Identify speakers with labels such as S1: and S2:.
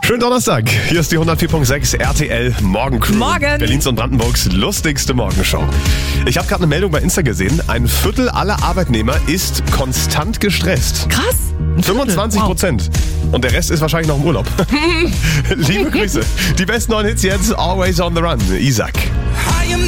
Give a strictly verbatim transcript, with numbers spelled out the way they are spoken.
S1: Schönen Donnerstag. Hier ist die hundertvier Komma sechs R T L Morgencrew.
S2: Morgen.
S1: Berlins und Brandenburgs lustigste Morgenshow. Ich habe gerade eine Meldung bei Insta gesehen. Ein Viertel aller Arbeitnehmer ist konstant gestresst.
S2: Krass.
S1: fünfundzwanzig Prozent. Und der Rest ist wahrscheinlich noch im Urlaub. Liebe Grüße. Die besten neuen Hits jetzt. Always on the Run. Isaac.